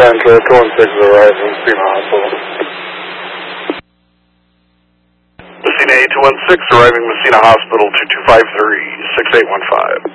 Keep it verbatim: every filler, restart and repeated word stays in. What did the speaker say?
Central, two one six is arriving, Messina Hospital. Messina eight two one six arriving Messina Hospital, two two five three, six eight one five.